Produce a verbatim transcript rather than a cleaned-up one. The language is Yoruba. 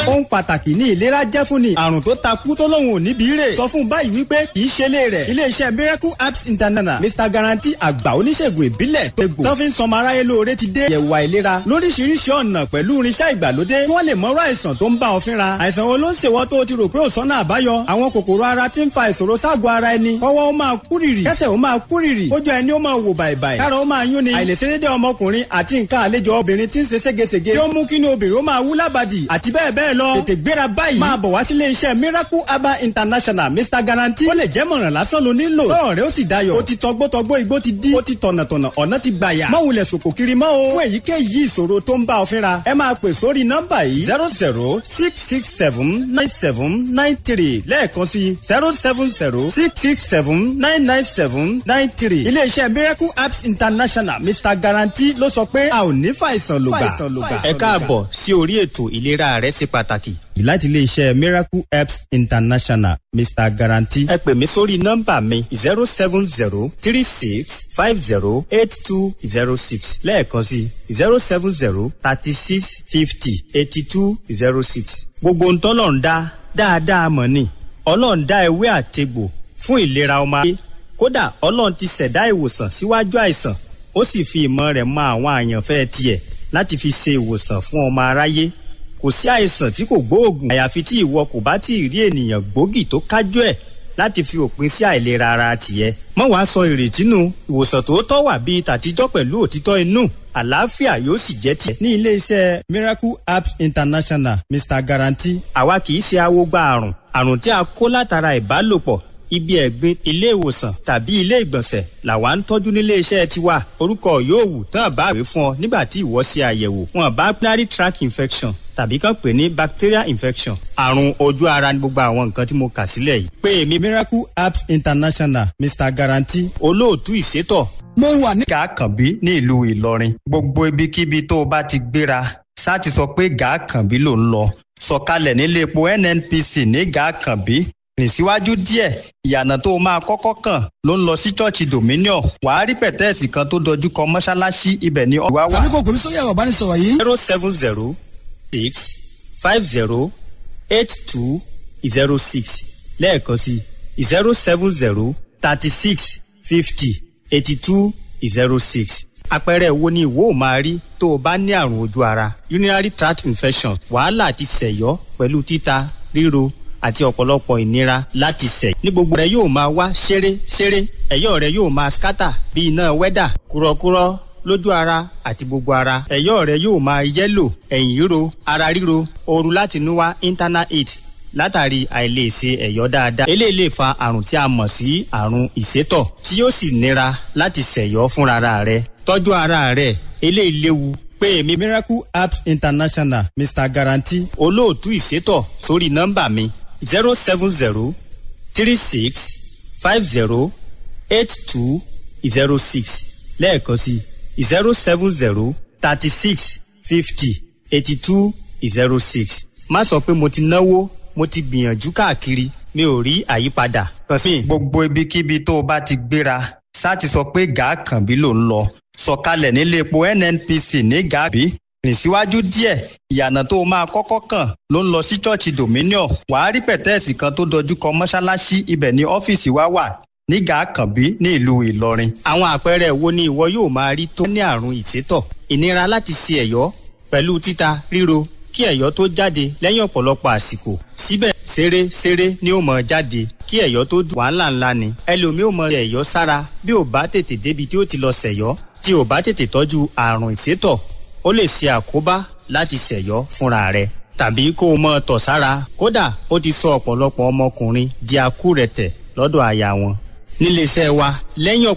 ohun pàtàkì ní ìlera jẹ́ fún ni. àrùn tó takú tó lóun ò níbi rè. sọ fún báyìí wípé kì í ṣe lé rẹ̀. iléeṣẹ́ Miracle Apps International Mister Guarantee àgbà oníṣègùn ìbílẹ̀ pẹ̀gbò. tó fi ń sọmọ aráyé lóore ti dé. yẹ̀wò àìlera lóríṣiríṣi ọ̀nà pẹ̀lú irinṣẹ́ ìgbàlódé. kí wọ́n lè mọ̀rọ̀ àìsàn tó ń bá ọ fínra. àìsàn wo ló ń ṣèwọ́ tó o ti rò pé ò sọ́nà àbáyọ. àwọn kòkòrò ara ti ń fa ìṣòro ságọ̀ ara ẹni. kọ́wọ́ ó máa kúrìrì. kẹ́sẹ̀ ó máa kúrìrì. kójú ẹni ó máa wò bàìbàì. kára ó máa yún ni. àìlèṣedédé ọmọkùnrin àti nǹkan àlejò obìnrin ti ń ṣe ségesège. tí ó mú kí ni obìnrin ó máa wú lábàdì àti bẹ́ẹ̀ bẹ́ẹ̀ lọ. tètè gbéra báyìí. máa bọ̀ wá sílé iṣẹ́ Miracle Herbal International Mister Guarantee. ó lè jẹ́ mọ̀ràn lásán ló nílò. lọ́rọ̀ rẹ ó sì dayọ̀. ó ti tọgbọ́tọgbọ́ igbó ti dí. ó ti tọ̀nàtọ̀nà ọ̀nà ti gbàyà. má wulẹ̀ sòkò kiri mọ́ o. fún èyíkéyìí ìṣòro tó ń bá ọ fínra. ẹ máa pè sórí nọ́mbà yìí zero zero six six seven nine seven nine three lẹ́ẹ̀kan sí zero seven zero six six seven nine nine seven nine three. iléeṣẹ́ Miracle Apps International Mister Guarantee ló sọ pé a ò ní fàìsàn lògbà. ẹ káàbọ̀ sí orí ètò ìlera rẹ ṣe pàtàkì. láti iléeṣẹ́ Miracle Apps International Mister Guarantee. ẹ pè mí sórí nọ́mbà mi zero seven zero three six five zero eight two zero six lẹ́ẹ̀kan sí zero seven zero thirty six fifty eighty two zero six. gbogbo ntọ́lọ̀ ń dá dáadáa mọ̀ ni ọlọ́run dá ewé àtegbò fún ìlera ọmọ ayé kódà ọlọ́run ti ṣẹ̀dá ìwòsàn síwájú àìsàn ó sì fi ìmọ̀ rẹ̀ mọ àwọn àyànfẹ́ tiẹ̀ láti fi ṣe ìwòsàn fún ọmọ aráyé. kò sí àìsàn tí kò gbóògùn àyàfi tí ìwọ kò bá tí ì rí ènìyàn gbòógì tó kájú ẹ̀ láti fi òpin sí àìlera ara tiẹ̀. mọ́ wàá sọ ìrètí nù ìwòsàn tòótọ́ wà bíi tàtijọ́ pẹ̀lú òtítọ́ inú àlàáfíà yóò sì jẹ́ tiẹ̀. ní iléeṣẹ́ Miracle Apps International Mister Guarantee. àwa kì í ṣe awogba àrùn àrùn tí a kó látara ìbálòpọ̀ ibi ẹ̀gbin ilé ìwòsàn tàbí ilé ìgbọ̀nsẹ̀ làwa ń tọ́jú nílé iṣẹ́ tiwa. orúkọ yóò wù tán bá wé fún ọ nígbà tí ìwọ ṣe àyẹ̀wò wọn bá urinary tract infection tàbí kàn pè ní bacterial infection. àrùn ojú ara ní gbogbo àwọn nǹkan tí mo kà sílẹ̀ yìí. pé èmi Miracle Apps International Mister Guarantee. olóòtú ìṣètò. mo wà ní. Gàkànbí ní ìlú Ìlọrin gbogbo ibikíbi tó o bá ti gbéra ṣáà ti sọ pé Gàkànbí ló ń lọ sọ̀kalẹ̀ nílé epo N N P C ní Gàkànbí rìn síwájú díẹ̀ ìyànà tó máa kọ́kọ́ kàn ló ń lọ sí ṣọ́ọ̀ṣì Dominion wàá rí pẹ̀tẹ́ẹ̀sì kan tó dojú kọ mọ́ṣáláṣí ibẹ̀ ní ọ̀wá wà. tàbí kò gbèmí sórí ẹ̀rọ ìbánisọ̀rọ̀ yìí. zero seven zero six five zero eight two zero six lẹ́ẹ̀kan sí zero seven zero thirty six fifty eighty two zero six. àpẹẹrẹ wo ni ìwọ ò máa rí tó o bá ní àrùn ojú ara urinary tract infection wàhálà àti sẹ̀yọ́ pẹ̀lú títa ríro àti ọ̀pọ̀lọpọ̀ ìnira láti sẹ̀. ní gbogbo rẹ̀ yóò máa wá ṣeré ṣeré ẹ̀yọ́ rẹ̀ yóò máa skátà bí iná wẹ́dà kúrọ́kúrọ́ lójú ara àti gbogbo ara. ẹ̀yọ́ rẹ̀ yóò máa yẹ́lò ẹ̀yìn ríro ara ríro ooru láti inú wá internal heat látàrí àìlèṣe ẹ̀yọ́ dáadáa. eléyìí lè fa àrùn tí a mọ̀ sí àrùn ìsétọ̀ tí yóò sì nira láti ṣẹ̀yọ́ fúnra rẹ̀. tọ́jú ara rẹ̀ eléyìí léwu pé èmi Miracle Apps International Mister Guarantee. olóòtú ìsétọ̀ sórí nọ́mbà mi zero seven zero three six five zero eight two zero six lẹ́ẹ̀kan sí zero seven zero thirty six fifty eighty two zero six. má sọ pé mo ti náwó mo ti gbìyànjú káàkiri mi ò rí àyípadà kàn sí. gbogbo ibikíbi tó o bá ti gbéra ṣáà ti sọ pé Gàkànbí ló ń lọ sọ̀kalẹ̀ nílé epo N N P C ní Gàbí rìn síwájú díẹ̀ ìyànà tó máa kọ́kọ́ kàn ló ń lọ sí ṣọ́ọ̀ṣì Dominion wàá rí pẹ̀tẹ́ẹ̀sì kan tó dojú kọ mọ́ṣáláṣí ibẹ̀ ní ọ́fíìsì wa wà ní Gàkànbí ní ìlú Ìlọrin. àwọn àpẹẹrẹ wo ni ìwọ yóò máa rí tó ní àrùn ìsétọ̀ ìnira láti ṣe ẹ̀yọ́ pẹ̀lú títa ríro kí ẹ̀yọ́ tó jáde lẹ́yìn ọ̀pọ̀lọpọ̀ àsìkò síbẹ̀ ṣeré ṣeré ni ó mọ̀ jáde kí ẹ̀yọ́ tó dùn wàhálà ńlá ni ẹlòmíì ò mọ ẹ̀yọ́ sára bí ò bá tètè débi tí ó ti lọ ṣẹ̀yọ́ tí ò bá tètè tọ́jú àrùn ìsétọ̀ ó lè ṣe àkóbá láti ṣẹ̀yọ́ fúnra rẹ̀ tàbí kó o mọ tọ̀ sára kódà ó ti sọ ọ̀pọ̀lọpọ̀ ọmọkùnrin di akúrẹ̀tẹ̀ lọ́dọ̀ aya wọn. níléeṣẹ́ wa lẹ́yìn